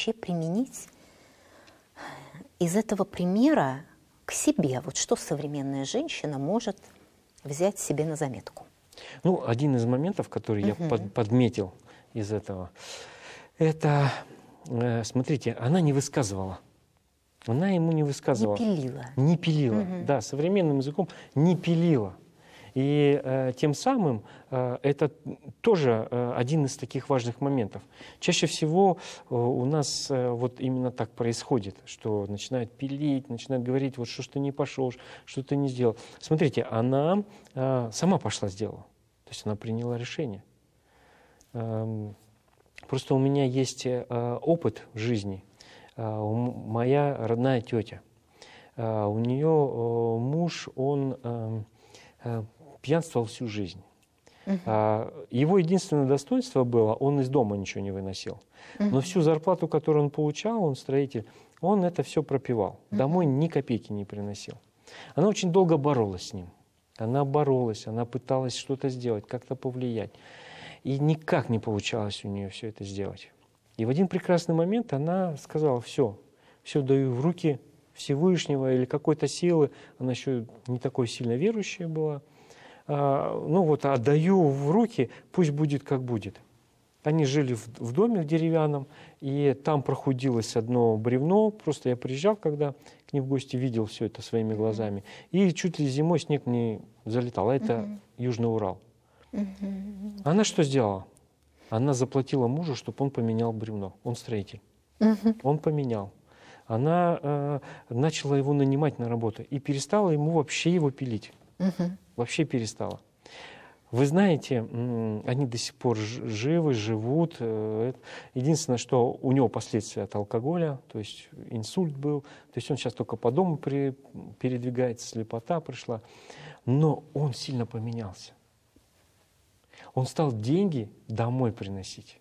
вообще применить из этого примера к себе? Вот что современная женщина может взять себе на заметку? Ну, один из моментов, который я подметил из этого, это, смотрите, она не высказывала. Она ему не высказывала. Не пилила. Не пилила, да, современным языком не пилила. И тем самым это тоже один из таких важных моментов. Чаще всего у нас вот именно так происходит, что начинают пилить, начинают говорить, вот что ж ты не пошел, что ты не сделал. Смотрите, она сама пошла сделала. То есть она приняла решение. Просто у меня есть опыт в жизни. Моя родная тетя. У нее муж, он пьянствовал всю жизнь. Его единственное достоинство было, он из дома ничего не выносил. Но всю зарплату, которую он получал, он строитель, он это все пропивал. Домой ни копейки не приносил. Она очень долго боролась с ним. Она боролась, она пыталась что-то сделать, как-то повлиять. И никак не получалось у нее все это сделать. И в один прекрасный момент она сказала: все даю в руки Всевышнего или какой-то силы. Она еще не такой сильно верующая была. Ну вот, отдаю в руки, пусть будет как будет. Они жили в доме в деревянном, и там прохудилось одно бревно. Просто я приезжал, когда к ним в гости, видел все это своими глазами. И чуть ли зимой снег не залетал. А это Южный Урал. Она что сделала? Она заплатила мужу, чтобы он поменял бревно. Он строитель. Он поменял. Она начала его нанимать на работу и перестала ему вообще его пилить. Вообще перестала. Вы знаете, они до сих пор живы, живут. Единственное, что у него последствия от алкоголя, то есть инсульт был, то есть он сейчас только по дому передвигается, слепота пришла. Но он сильно поменялся. Он стал деньги домой приносить.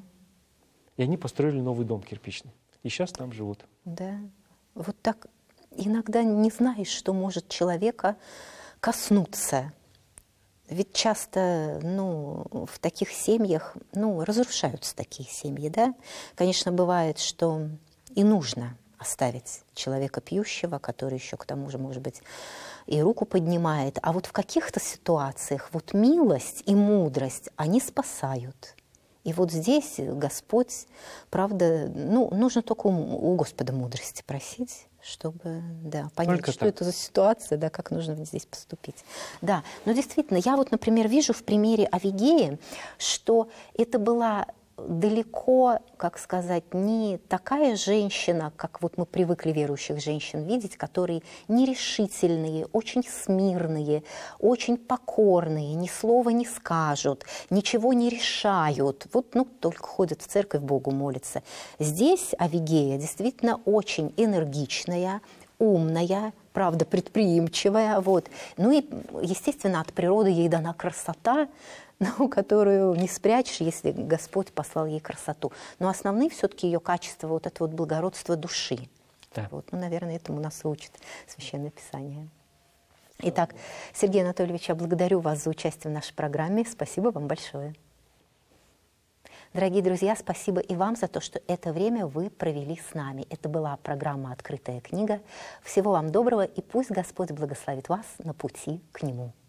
И они построили новый дом кирпичный. И сейчас там живут. Да. Вот так иногда не знаешь, что может человека коснуться. Ведь часто, в таких семьях, разрушаются такие семьи, да? Конечно, бывает, что и нужно оставить человека пьющего, который еще к тому же, может быть, и руку поднимает. А вот в каких-то ситуациях вот милость и мудрость, они спасают. И вот здесь Господь, правда, нужно только у Господа мудрости просить, чтобы понять, только что так. это за ситуация, как нужно здесь поступить. Да, но действительно, я вот, например, вижу в примере Авигеи, что это была далеко, как сказать, не такая женщина, как вот мы привыкли верующих женщин видеть, которые нерешительные, очень смирные, очень покорные, ни слова не скажут, ничего не решают, только ходят в церковь, Богу молятся. Здесь Авигея действительно очень энергичная, умная, правда, предприимчивая. Ну и, естественно, от природы ей дана красота, которую не спрячешь, если Господь послал ей красоту. Но основные все-таки ее качества, это благородство души. Да. Наверное, этому нас и учит Священное Писание. Итак, Сергей Анатольевич, я благодарю вас за участие в нашей программе. Спасибо вам большое. Дорогие друзья, спасибо и вам за то, что это время вы провели с нами. Это была программа «Открытая книга». Всего вам доброго, и пусть Господь благословит вас на пути к Нему.